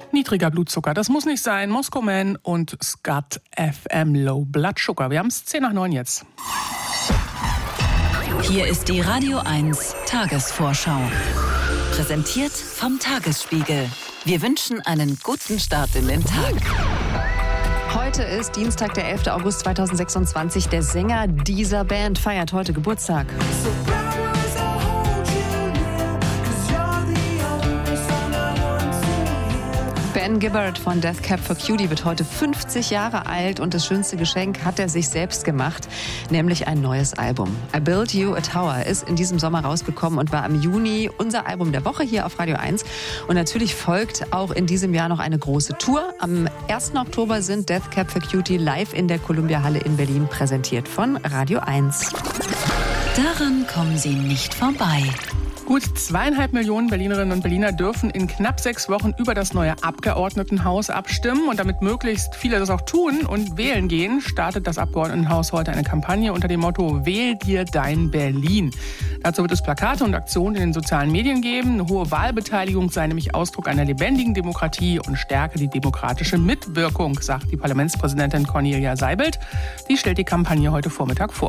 Niedriger Blutzucker, das muss nicht sein. Moscow Man und Scott FM Low Blood Sugar. Wir haben es 8:10 jetzt. Hier ist die Radio 1 Tagesvorschau. Präsentiert vom Tagesspiegel. Wir wünschen einen guten Start in den Tag. Heute ist Dienstag, der 11. August 2026. Der Sänger dieser Band feiert heute Geburtstag. Ben Gibbard von Death Cab for Cutie wird heute 50 Jahre alt und das schönste Geschenk hat er sich selbst gemacht, nämlich ein neues Album. I Built You a Tower ist in diesem Sommer rausgekommen und war im Juni unser Album der Woche hier auf Radio 1. Und natürlich folgt auch in diesem Jahr noch eine große Tour. Am 1. Oktober sind Death Cab for Cutie live in der Columbia Halle in Berlin, präsentiert von Radio 1. Daran kommen Sie nicht vorbei. Gut 2,5 Millionen Berlinerinnen und Berliner dürfen in knapp 6 Wochen über das neue Abgeordnetenhaus abstimmen. Und damit möglichst viele das auch tun und wählen gehen, startet das Abgeordnetenhaus heute eine Kampagne unter dem Motto Wähl dir dein Berlin. Dazu wird es Plakate und Aktionen in den sozialen Medien geben. Eine hohe Wahlbeteiligung sei nämlich Ausdruck einer lebendigen Demokratie und stärke die demokratische Mitwirkung, sagt die Parlamentspräsidentin Cornelia Seibelt. Die stellt die Kampagne heute Vormittag vor.